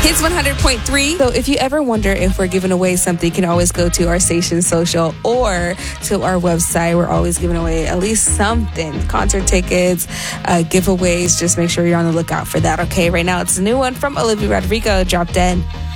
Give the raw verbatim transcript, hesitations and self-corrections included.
Hits one hundred point three. So if you ever wonder if we're giving away something, you can always go to our station social or to our website. We're always giving away at least something. Concert tickets, uh, giveaways. Just make sure you're on the lookout for that, okay? Right now, it's a new one from Olivia Rodrigo, Drop Dead.